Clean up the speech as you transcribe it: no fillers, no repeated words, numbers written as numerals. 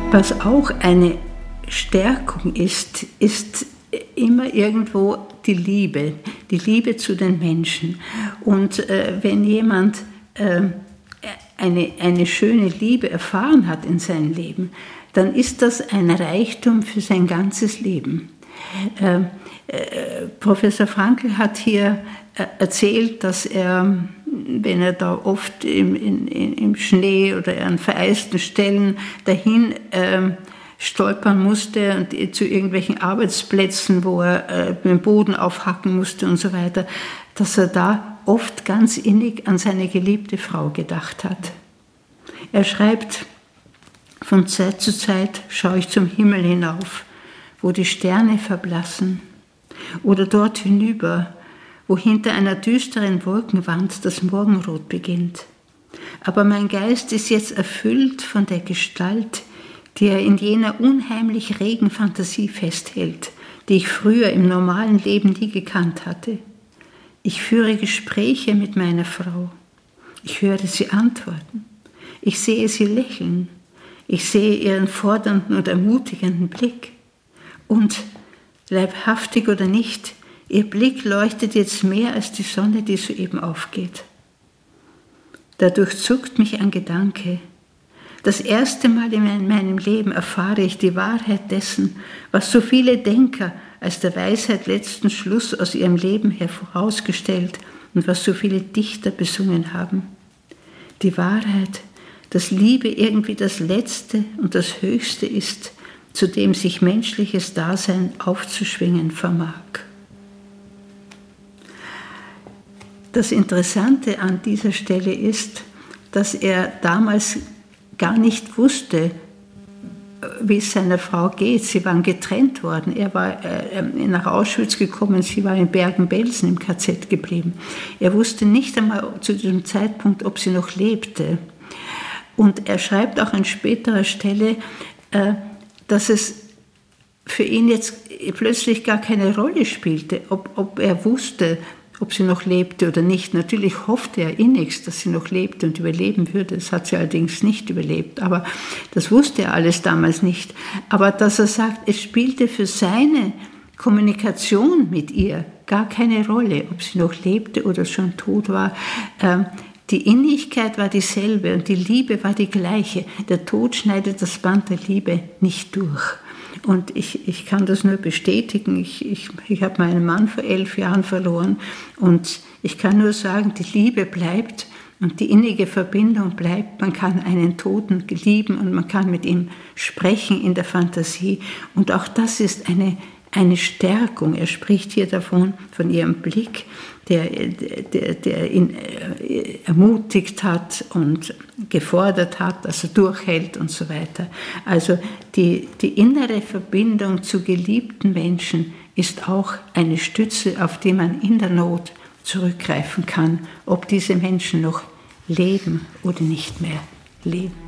Was auch eine Stärkung ist, ist immer irgendwo die Liebe zu den Menschen. Und wenn jemand eine schöne Liebe erfahren hat in seinem Leben, dann ist das ein Reichtum für sein ganzes Leben. Professor Frankl hat hier erzählt, dass er, wenn er da oft im Schnee oder an vereisten Stellen dahin stolpern musste und zu irgendwelchen Arbeitsplätzen, wo er den Boden aufhacken musste und so weiter, dass er da oft ganz innig an seine geliebte Frau gedacht hat. Er schreibt, von Zeit zu Zeit schaue ich zum Himmel hinauf, wo die Sterne verblassen, oder dort hinüber, wo hinter einer düsteren Wolkenwand das Morgenrot beginnt. Aber mein Geist ist jetzt erfüllt von der Gestalt, die er in jener unheimlich regen Fantasie festhält, die ich früher im normalen Leben nie gekannt hatte. Ich führe Gespräche mit meiner Frau. Ich höre sie antworten. Ich sehe sie lächeln. Ich sehe ihren fordernden und ermutigenden Blick. Und, leibhaftig oder nicht, ihr Blick leuchtet jetzt mehr als die Sonne, die soeben aufgeht. Da durchzuckt mich ein Gedanke. Das erste Mal in meinem Leben erfahre ich die Wahrheit dessen, was so viele Denker als der Weisheit letzten Schluss aus ihrem Leben herausgestellt und was so viele Dichter besungen haben. Die Wahrheit, dass Liebe irgendwie das Letzte und das Höchste ist, zu dem sich menschliches Dasein aufzuschwingen vermag. Das Interessante an dieser Stelle ist, dass er damals gar nicht wusste, wie es seiner Frau geht. Sie waren getrennt worden. Er war nach Auschwitz gekommen, sie war in Bergen-Belsen im KZ geblieben. Er wusste nicht einmal zu diesem Zeitpunkt, ob sie noch lebte. Und er schreibt auch an späterer Stelle, dass es für ihn jetzt plötzlich gar keine Rolle spielte, ob er wusste, ob sie noch lebte oder nicht. Natürlich hoffte er innigst, dass sie noch lebte und überleben würde. Das hat sie allerdings nicht überlebt. Aber das wusste er alles damals nicht. Aber dass er sagt, es spielte für seine Kommunikation mit ihr gar keine Rolle, ob sie noch lebte oder schon tot war. Die Innigkeit war dieselbe und die Liebe war die gleiche. Der Tod schneidet das Band der Liebe nicht durch. Und ich kann das nur bestätigen. Ich habe meinen Mann vor 11 Jahren verloren und ich kann nur sagen, die Liebe bleibt und die innige Verbindung bleibt. Man kann einen Toten lieben und man kann mit ihm sprechen in der Fantasie. Und auch das ist eine Stärkung. Er spricht hier davon, von ihrem Blick, der ihn ermutigt hat und gefordert hat, dass er durchhält und so weiter. Also die innere Verbindung zu geliebten Menschen ist auch eine Stütze, auf die man in der Not zurückgreifen kann, ob diese Menschen noch leben oder nicht mehr leben.